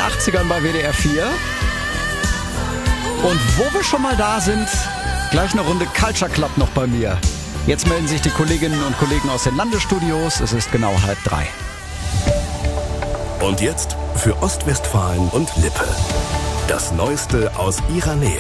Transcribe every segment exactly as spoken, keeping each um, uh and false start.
achtzigern bei W D R vier. Und wo wir schon mal da sind, gleich eine Runde Culture Club noch bei mir. Jetzt melden sich die Kolleginnen und Kollegen aus den Landesstudios. Es ist genau halb drei. Und jetzt für Ostwestfalen und Lippe. Das Neueste aus ihrer Nähe.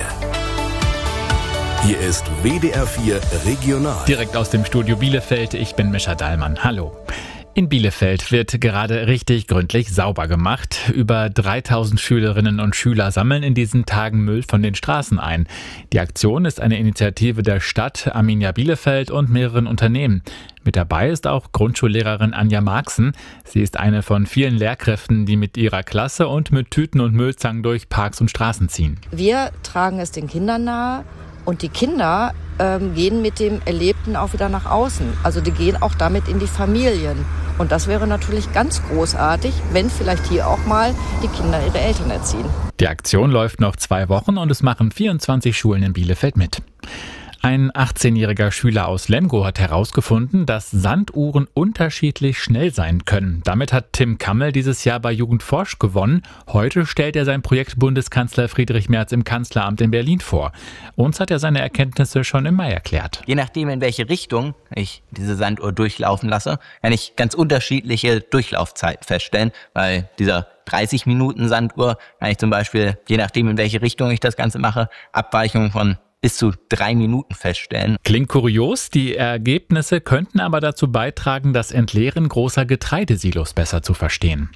Hier ist W D R vier Regional. Direkt aus dem Studio Bielefeld, ich bin Mischa Dahlmann. Hallo. In Bielefeld wird gerade richtig gründlich sauber gemacht. Über dreitausend Schülerinnen und Schüler sammeln in diesen Tagen Müll von den Straßen ein. Die Aktion ist eine Initiative der Stadt, Arminia Bielefeld und mehreren Unternehmen. Mit dabei ist auch Grundschullehrerin Anja Marxen. Sie ist eine von vielen Lehrkräften, die mit ihrer Klasse und mit Tüten und Müllzangen durch Parks und Straßen ziehen. Wir tragen es den Kindern nahe. Und die Kinder ähm, gehen mit dem Erlebten auch wieder nach außen. Also die gehen auch damit in die Familien. Und das wäre natürlich ganz großartig, wenn vielleicht hier auch mal die Kinder ihre Eltern erziehen. Die Aktion läuft noch zwei Wochen und es machen vierundzwanzig Schulen in Bielefeld mit. Ein achtzehnjähriger Schüler aus Lemgo hat herausgefunden, dass Sanduhren unterschiedlich schnell sein können. Damit hat Tim Kammel dieses Jahr bei Jugendforsch gewonnen. Heute stellt er sein Projekt Bundeskanzler Friedrich Merz im Kanzleramt in Berlin vor. Uns hat er seine Erkenntnisse schon im Mai erklärt. Je nachdem, in welche Richtung ich diese Sanduhr durchlaufen lasse, kann ich ganz unterschiedliche Durchlaufzeit feststellen. Bei dieser dreißig Minuten Sanduhr kann ich zum Beispiel, je nachdem, in welche Richtung ich das Ganze mache, Abweichungen von bis zu drei Minuten feststellen. Klingt kurios, die Ergebnisse könnten aber dazu beitragen, das Entleeren großer Getreidesilos besser zu verstehen.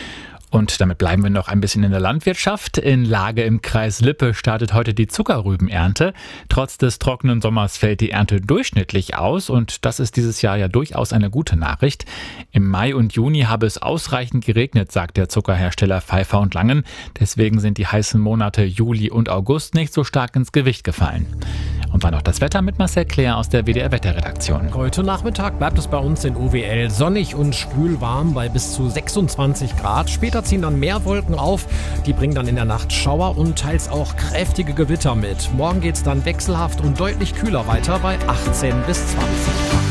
Und damit bleiben wir noch ein bisschen in der Landwirtschaft. In Lage im Kreis Lippe startet heute die Zuckerrübenernte. Trotz des trockenen Sommers fällt die Ernte durchschnittlich aus und das ist dieses Jahr ja durchaus eine gute Nachricht. Im Mai und Juni habe es ausreichend geregnet, sagt der Zuckerhersteller Pfeiffer und Langen. Deswegen sind die heißen Monate Juli und August nicht so stark ins Gewicht gefallen. Und dann noch das Wetter mit Marcel Claire aus der W D R-Wetterredaktion. Heute Nachmittag bleibt es bei uns in O W L sonnig und schwülwarm bei bis zu sechsundzwanzig Grad. Später ziehen dann mehr Wolken auf. Die bringen dann in der Nacht Schauer und teils auch kräftige Gewitter mit. Morgen geht es dann wechselhaft und deutlich kühler weiter bei achtzehn bis zwanzig Grad.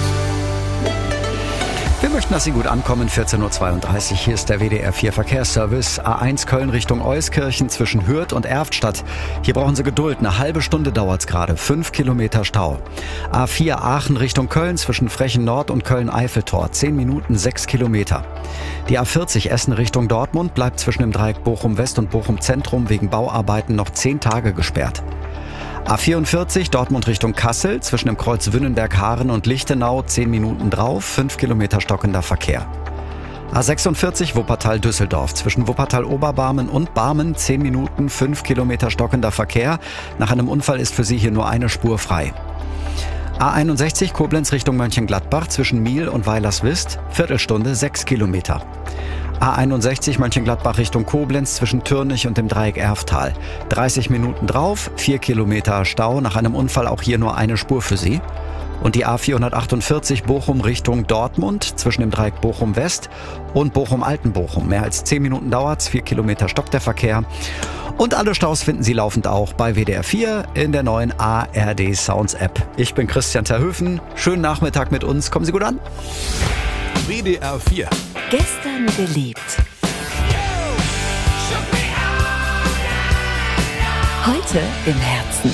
Wir möchten, dass Sie gut ankommen. vierzehn Uhr zweiunddreißig. Hier ist der W D R vier Verkehrsservice. A eins Köln Richtung Euskirchen zwischen Hürth und Erftstadt. Hier brauchen Sie Geduld. Eine halbe Stunde dauert es gerade. Fünf Kilometer Stau. A vier Aachen Richtung Köln zwischen Frechen Nord und Köln-Eiffeltor. Zehn Minuten, sechs Kilometer. Die A vierzig Essen Richtung Dortmund bleibt zwischen dem Dreieck Bochum West und Bochum Zentrum wegen Bauarbeiten noch zehn Tage gesperrt. A vierundvierzig Dortmund Richtung Kassel zwischen dem Kreuz Wünnenberg-Haaren und Lichtenau zehn Minuten drauf, fünf Kilometer stockender Verkehr. A sechsundvierzig Wuppertal-Düsseldorf zwischen Wuppertal-Oberbarmen und Barmen zehn Minuten, fünf Kilometer stockender Verkehr. Nach einem Unfall ist für Sie hier nur eine Spur frei. A einundsechzig Koblenz Richtung Mönchengladbach zwischen Miel und Weilerswist, Viertelstunde, sechs Kilometer. A einundsechzig Mönchengladbach Richtung Koblenz zwischen Türnich und dem Dreieck Erftal. dreißig Minuten drauf, vier Kilometer Stau, nach einem Unfall auch hier nur eine Spur für Sie. Und die A vierhundertachtundvierzig Bochum Richtung Dortmund zwischen dem Dreieck Bochum West und Bochum-Altenbochum. Mehr als zehn Minuten dauert's, vier Kilometer stockt der Verkehr. Und alle Staus finden Sie laufend auch bei W D R vier in der neuen A R D Sounds App. Ich bin Christian Terhöfen. Schönen Nachmittag mit uns. Kommen Sie gut an. W D R vier. Gestern gelebt. Heute im Herzen.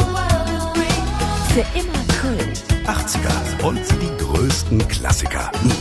Für immer Kult. achtziger und die größten Klassiker.